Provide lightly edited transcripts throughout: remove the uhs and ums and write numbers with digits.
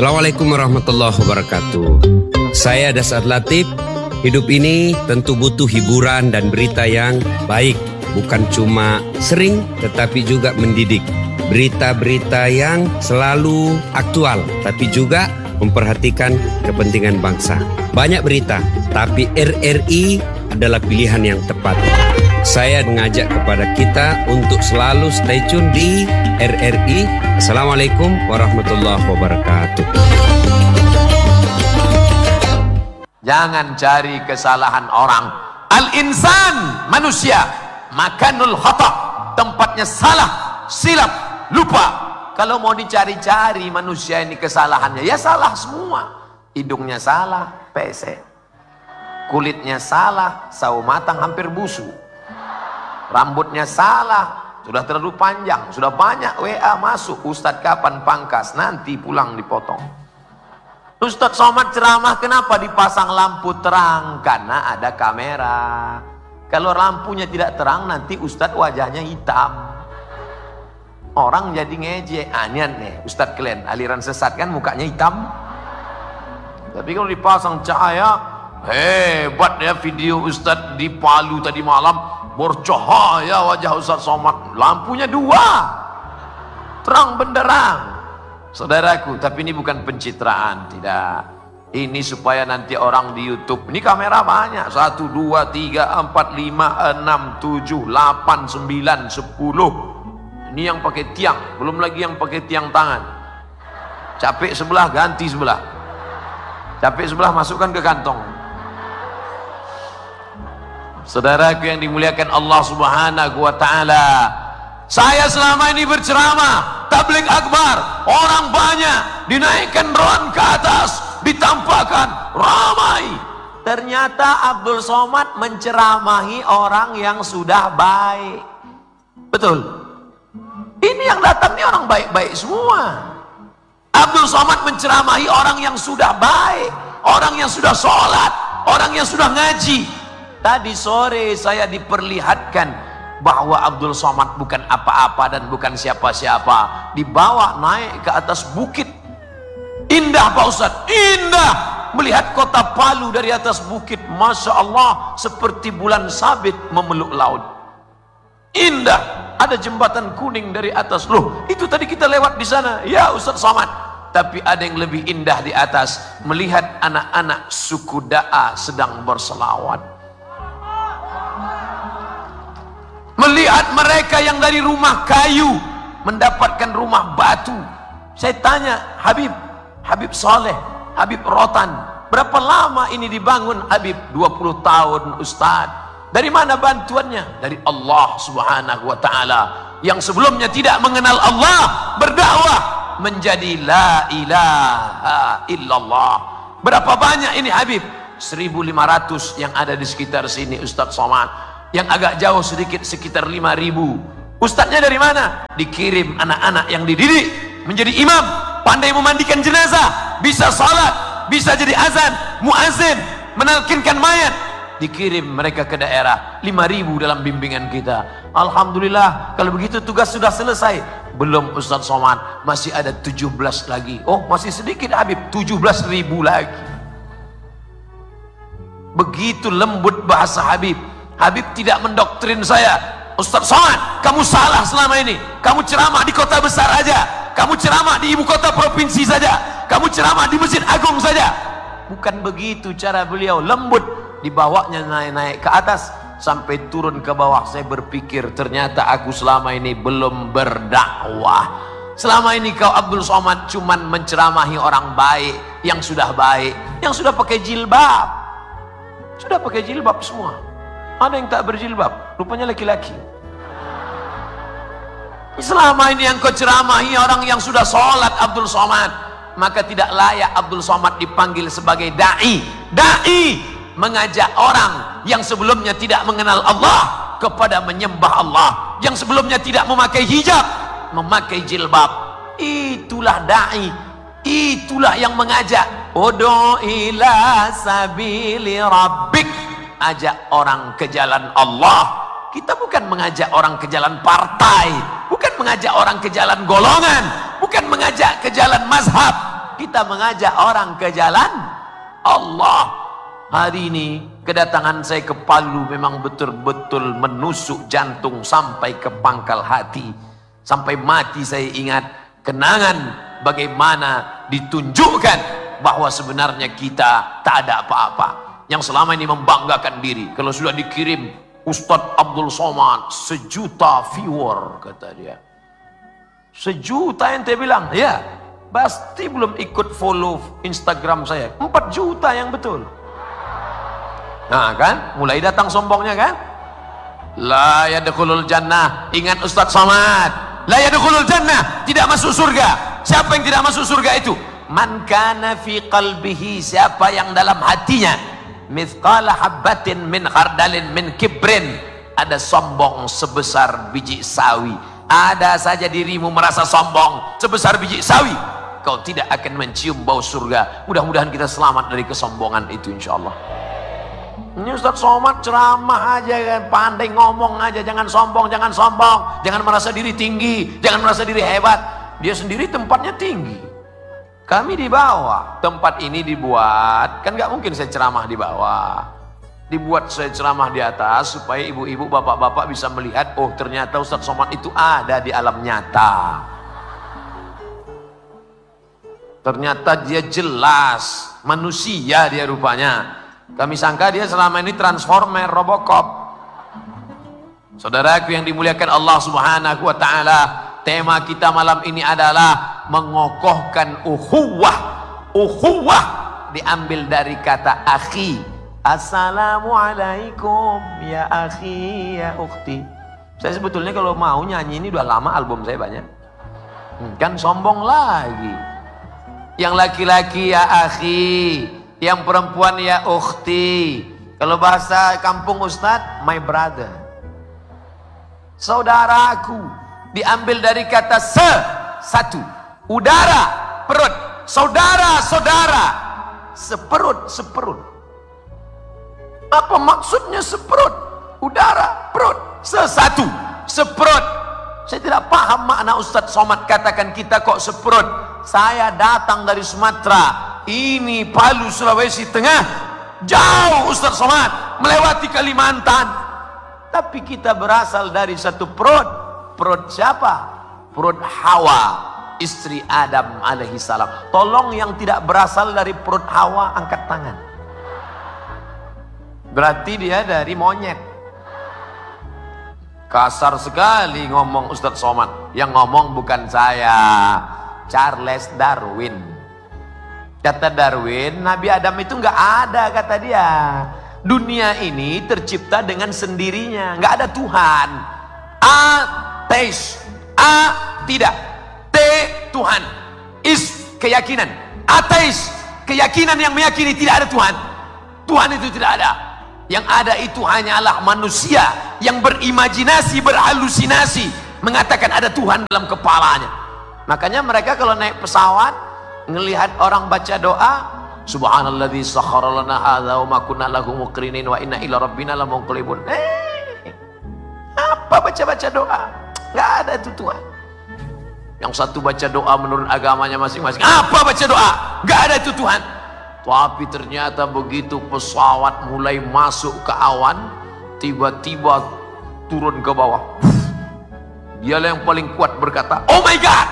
Assalamualaikum warahmatullahi wabarakatuh. Saya Dasar Latif. Hidup ini tentu butuh hiburan dan berita yang baik. Bukan cuma sering tetapi juga mendidik. Berita-berita yang selalu aktual tapi juga memperhatikan kepentingan bangsa. Banyak berita, tapi RRI adalah pilihan yang tepat. Saya mengajak kepada kita untuk selalu stay tune di RRI. Assalamualaikum warahmatullahi wabarakatuh. Jangan cari kesalahan orang. Al-insan, manusia, makanul khata', tempatnya salah, silap, lupa. Kalau mau dicari-cari manusia ini kesalahannya, ya salah semua. Hidungnya salah, pesek. Kulitnya salah, sawo matang hampir busuk. Rambutnya salah, sudah terlalu panjang, sudah banyak WA masuk. Ustadz kapan pangkas? Nanti pulang dipotong. Ustadz Somad ceramah kenapa dipasang lampu terang? Karena ada kamera. Kalau lampunya tidak terang nanti Ustadz wajahnya hitam. Orang jadi ngejek. Anian nih Ustadz kalian aliran sesat kan mukanya hitam. Tapi kalau dipasang cahaya, hebat ya video Ustadz di Palu tadi malam. Bercahaya wajah Ustadz Somad, lampunya 2, terang benderang. Saudaraku, tapi ini bukan pencitraan, tidak. Ini supaya nanti orang di YouTube, ini kamera banyak, 1, 2, 3, 4, 5, 6, 7, 8, 9, 10. Ini yang pakai tiang, belum lagi yang pakai tiang tangan. Capek sebelah, ganti sebelah. Capek sebelah, masukkan ke kantong. Saudaraku yang dimuliakan Allah Subhanahu wa ta'ala, saya selama ini berceramah tabligh akbar, orang banyak, dinaikkan drone ke atas, ditampakkan ramai. Ternyata Abdul Somad menceramahi orang yang sudah baik. Betul? Ini yang datang ini orang baik-baik semua. Abdul Somad menceramahi orang yang sudah baik, orang yang sudah sholat, orang yang sudah ngaji. Tadi sore saya diperlihatkan bahwa Abdul Somad bukan apa-apa dan bukan siapa-siapa. Dibawa naik ke atas bukit. Indah Pak Ustadz, indah. Melihat kota Palu dari atas bukit. Masya Allah, seperti bulan sabit memeluk laut. Indah. Ada jembatan kuning dari atas. Loh, itu tadi kita lewat di sana. Ya Ustadz Somad. Tapi ada yang lebih indah di atas. Melihat anak-anak suku Da'a sedang berselawat. Melihat mereka yang dari rumah kayu mendapatkan rumah batu. Saya tanya, Habib Saleh, Habib Rotan, berapa lama ini dibangun Habib? 20 tahun Ustaz. Dari mana bantuannya? Dari Allah Subhanahu wa ta'ala. Yang sebelumnya tidak mengenal Allah, berdakwah menjadi la ilaha illallah. Berapa banyak ini Habib? 1.500 yang ada di sekitar sini Ustaz Somad. Yang agak jauh sedikit sekitar 5.000. Ustadznya dari mana? Dikirim anak-anak yang dididik menjadi imam, pandai memandikan jenazah, bisa salat, bisa jadi azan, muazin, menalkinkan mayat. Dikirim mereka ke daerah, 5.000 dalam bimbingan kita. Alhamdulillah, kalau begitu tugas sudah selesai. Belum Ustadz Somad, masih ada 17 lagi. Oh, masih sedikit Habib, 17.000 lagi. Begitu lembut bahasa Habib. Habib tidak mendoktrin saya. Ustadz Somad, kamu salah selama ini. Kamu ceramah di kota besar aja. Kamu ceramah di ibu kota provinsi saja. Kamu ceramah di Masjid Agung saja. Bukan begitu cara beliau. Lembut. Dibawanya naik-naik ke atas sampai turun ke bawah. Saya berpikir ternyata aku selama ini belum berdakwah. Selama ini kau Abdul Somad cuman menceramahi orang baik, yang sudah baik, yang sudah pakai jilbab. Sudah pakai jilbab semua. Ada yang tak berjilbab, rupanya laki-laki. Selama ini yang kau ceramahi orang yang sudah sholat Abdul Somad, maka tidak layak Abdul Somad dipanggil sebagai da'i. Da'i mengajak orang yang sebelumnya tidak mengenal Allah kepada menyembah Allah, yang sebelumnya tidak memakai hijab memakai jilbab. Itulah da'i, itulah yang mengajak. Ud'u ila sabili rabbik, ajak orang ke jalan Allah. Kita bukan mengajak orang ke jalan partai, bukan mengajak orang ke jalan golongan, bukan mengajak ke jalan mazhab. kita mengajak orang ke jalan Allah. Hari ini kedatangan saya ke Palu memang betul-betul menusuk jantung sampai ke pangkal hati. Sampai mati saya ingat kenangan bagaimana ditunjukkan bahwa sebenarnya kita tak ada apa-apa. Yang selama ini membanggakan diri, kalau sudah dikirim Ustadz Abdul Somad 1 juta viewer, kata dia. 1 juta yang dia bilang, ya pasti belum ikut follow Instagram saya. 4 juta yang betul. Nah kan, mulai datang sombongnya kan. La yadkhulul jannah, ingat Ustadz Somad, la yadkhulul jannah, tidak masuk surga. Siapa yang tidak masuk surga itu? Man kana fi qalbihi, siapa yang dalam hatinya mithqala habbatin min khardalin min kibrin, ada sombong sebesar biji sawi. Ada saja dirimu merasa sombong sebesar biji sawi, kau tidak akan mencium bau surga. Mudah-mudahan kita selamat dari kesombongan itu insyaallah. Ini Ustadz Somad ceramah aja kan, pandai ngomong aja, jangan sombong, jangan sombong, jangan merasa diri tinggi, jangan merasa diri hebat. Dia sendiri tempatnya tinggi, kami di bawah. Tempat ini dibuat, kan nggak mungkin saya ceramah di bawah. Dibuat saya ceramah di atas supaya ibu-ibu, bapak-bapak bisa melihat, oh ternyata Ustadz Somad itu ada di alam nyata. Ternyata dia jelas manusia, dia rupanya. Kami sangka dia selama ini transformer, Robocop. Saudaraku yang dimuliakan Allah Subhanahu wa taala, tema kita malam ini adalah mengokohkan ukhuwah. Ukhuwah diambil dari kata akhi. Assalamualaikum ya akhi ya ukhti. Saya sebetulnya kalau mau nyanyi ini udah lama, album saya banyak. Kan sombong lagi. Yang laki-laki ya akhi, yang perempuan ya ukhti. Kalau bahasa kampung Ustadz, my brother, saudaraku. Diambil dari kata satu, udara, perut, saudara, seperut. Apa maksudnya seperut? Udara, perut, sesatu, seperut. Saya tidak paham makna Ustadz Somad katakan kita kok seperut. Saya datang dari Sumatera, ini Palu, Sulawesi Tengah, jauh Ustadz Somad, melewati Kalimantan. Tapi kita berasal dari satu perut. Perut siapa? Perut Hawa, istri Adam alaihi salam. Tolong yang tidak berasal dari perut Hawa angkat tangan. Berarti dia dari monyet. Kasar sekali ngomong Ustadz Somad. Yang ngomong bukan saya, Charles Darwin. Kata Darwin, Nabi Adam itu nggak ada, kata dia. Dunia ini tercipta dengan sendirinya, nggak ada Tuhan. Ateis, tidak, Tuhan, keyakinan. Ateis, keyakinan yang meyakini tidak ada Tuhan. Tuhan itu tidak ada. Yang ada itu hanyalah manusia yang berimajinasi, berhalusinasi, mengatakan ada Tuhan dalam kepalanya. Makanya mereka kalau naik pesawat, ngelihat orang baca doa, Subhanalladzi sakhkhara lana hadza wa ma kunna lahu muqrinin wa inna ila rabbina lamunqalibun. Apa baca-baca doa? Nggak ada itu Tuhan. Yang satu baca doa menurut agamanya masing-masing. Apa baca doa? Nggak ada itu Tuhan. Tapi ternyata begitu pesawat mulai masuk ke awan, tiba-tiba turun ke bawah. Dialah yang paling kuat berkata, oh my God.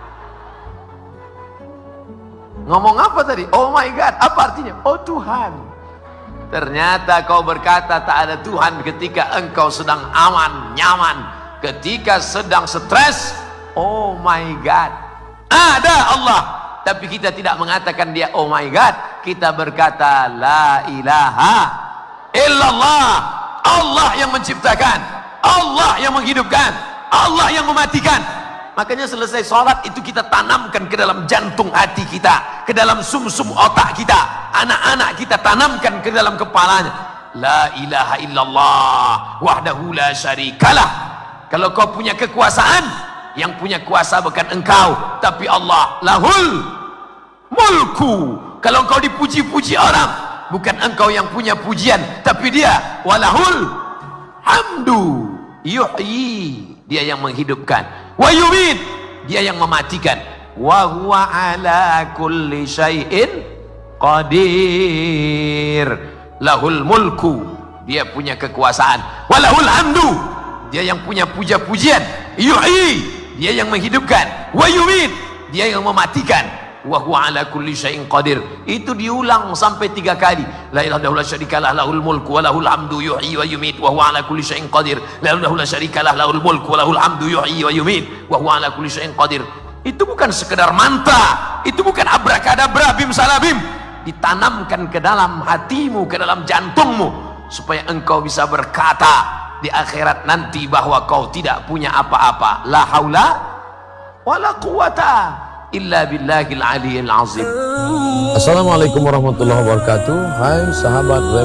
Ngomong apa tadi? Oh my God. Apa artinya? Oh Tuhan. Ternyata kau berkata tak ada Tuhan ketika engkau sedang aman, nyaman. Ketika sedang stres, oh my God, ada Allah. Tapi kita tidak mengatakan dia oh my God. Kita berkata la ilaha illallah. Allah yang menciptakan, Allah yang menghidupkan, Allah yang mematikan. Makanya selesai sholat itu kita tanamkan ke dalam jantung hati kita, ke dalam sumsum otak kita. Anak-anak kita tanamkan ke dalam kepalanya. La ilaha illallah wahdahu la syarikalah. Kalau kau punya kekuasaan, yang punya kuasa bukan engkau, tapi Allah. Lahul mulku. Kalau engkau dipuji-puji orang, bukan engkau yang punya pujian, tapi dia. Walahul hamdu. Yuhyi, dia yang menghidupkan. Wa yumit, dia yang mematikan. wa huwa ala kulli syai'in qadir. Lahul mulku, dia punya kekuasaan, walahul hamdu, dia yang punya puja-pujian, yuhyi, dia yang menghidupkan, wa yumit, dia yang mematikan, wa huwa ala kulli syai'in qadir. Itu diulang sampai 3 kali. La ilaha illallah syarikalah, lahul mulku wa lahul hamdu yuhyi wa yumit wa huwa ala kulli syai'in qadir. La ilaha illallah syarikalah, lahul mulku wa lahul hamdu yuhyi wa yumit wa huwa ala kulli syai'in qadir. Itu bukan sekedar mantra, itu bukan abrakadabra bim salabim. Ditanamkan ke dalam hatimu, ke dalam jantungmu, supaya engkau bisa berkata di akhirat nanti bahwa kau tidak punya apa-apa. La haula wala quwata illa billahil aliyil azim. Assalamualaikum warahmatullahi wabarakatuh. Hai sahabat